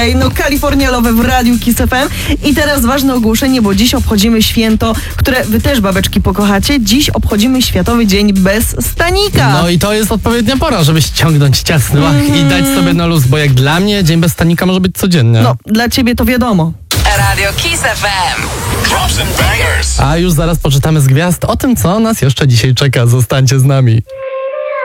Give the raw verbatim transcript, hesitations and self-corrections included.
Okej, okay, no California Love w Radiu Kiss F M. I teraz ważne ogłoszenie, bo dziś obchodzimy święto, które wy też, babeczki, pokochacie. Dziś obchodzimy Światowy Dzień bez stanika. No i to jest odpowiednia pora, żeby ściągnąć ciasny łach mm. i dać sobie na luz, bo jak dla mnie dzień bez stanika może być codziennie. No, dla ciebie to wiadomo. Radio Kiss F M. A już zaraz poczytamy z gwiazd o tym, co nas jeszcze dzisiaj czeka. Zostańcie z nami.